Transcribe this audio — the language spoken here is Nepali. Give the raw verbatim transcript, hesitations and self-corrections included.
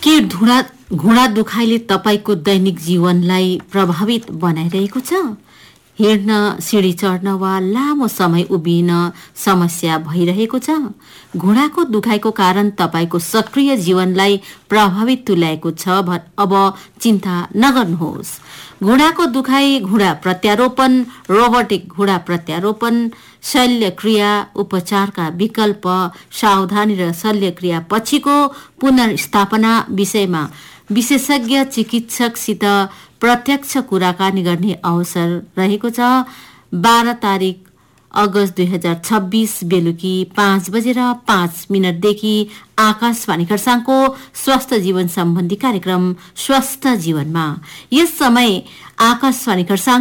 के घुँडा घुँडा दुखाइले तपाईको दैनिक जीवनलाई प्रभावित बनाइरहेको छ? हिँड्न, सिँढी चढ्न वा लामो समय उभिन समस्या भइरहेको छ? घुँडाको दुखाइको कारण तपाईको सक्रिय जीवनलाई प्रभावित तुल्याएको छ? अब चिन्ता नगर्नुहोस्। घुँडाको दुखाइ, घुँडा प्रत्यारोपण, रोबोटिक घुँडा प्रत्यारोपण, शल्यक्रिया उपचारका विकल्प, सावधानी र शल्यक्रिया पछिको पुनर्स्थापना विषयमा विशेषज्ञ चिकित्सकसित प्रत्यक्ष कुराकानी गर्ने अवसर रहेको छ। बाह्र तारिक अगस्त दुई हजार छब्बीस बेलुकी पाँच बजेर पाँच मिनटदेखि आकाशवाणी खरसाङको स्वस्थ जीवन सम्बन्धी कार्यक्रम स्वस्थ जीवनमा। यस समय आकाशवाणी खरसाङ